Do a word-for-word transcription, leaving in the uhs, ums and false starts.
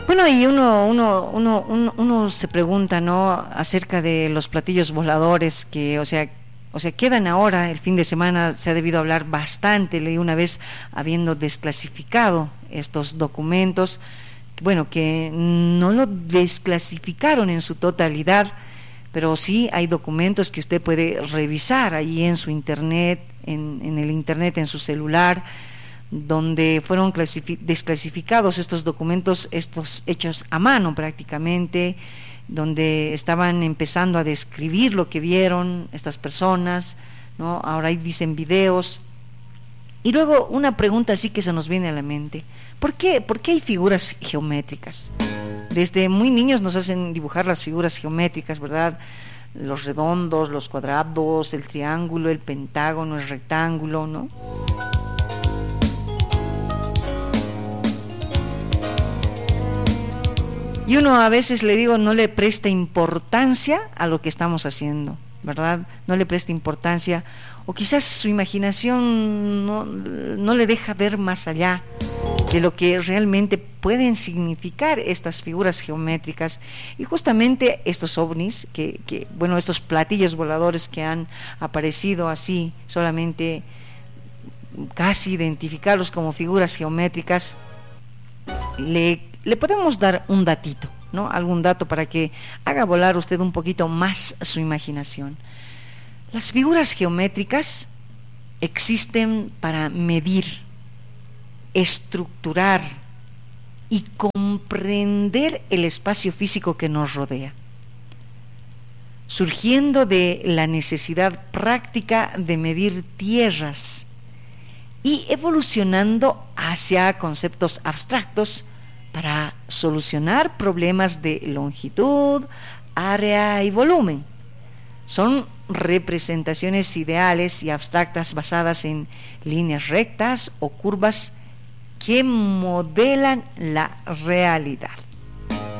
Bueno, y uno, uno, uno, uno, uno se pregunta, ¿no?, acerca de los platillos voladores que, o sea, o sea, quedan ahora. El fin de semana se ha debido hablar bastante, leí una vez, habiendo desclasificado estos documentos, bueno, que no lo desclasificaron en su totalidad, pero sí hay documentos que usted puede revisar ahí en su internet, en, en el internet, en su celular, donde fueron desclasificados estos documentos, estos hechos a mano prácticamente, donde estaban empezando a describir lo que vieron estas personas, ¿no? Ahora ahí dicen videos. Y luego una pregunta así que se nos viene a la mente: ¿por qué, por qué hay figuras geométricas? Desde muy niños nos hacen dibujar las figuras geométricas, ¿verdad? Los redondos, los cuadrados, el triángulo, el pentágono, el rectángulo, ¿no? Y uno a veces, le digo, no le presta importancia a lo que estamos haciendo, ¿verdad? No le presta importancia, o quizás su imaginación no, no le deja ver más allá de lo que realmente pueden significar estas figuras geométricas. Y justamente estos ovnis, que, que bueno, estos platillos voladores que han aparecido así, solamente casi identificarlos como figuras geométricas, le, le podemos dar un datito, ¿no? Algún dato para que haga volar usted un poquito más su imaginación. Las figuras geométricas existen para medir, estructurar y comprender el espacio físico que nos rodea, surgiendo de la necesidad práctica de medir tierras y evolucionando hacia conceptos abstractos para solucionar problemas de longitud, área y volumen. Son representaciones ideales y abstractas basadas en líneas rectas o curvas que modelan la realidad.